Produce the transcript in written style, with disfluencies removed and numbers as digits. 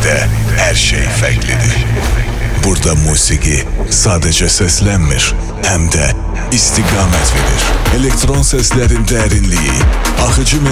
de her şey farklıdır. Burada musiki sadece seslenmir, hem de istikamet verir. Elektron seslerin derinliği, akıcı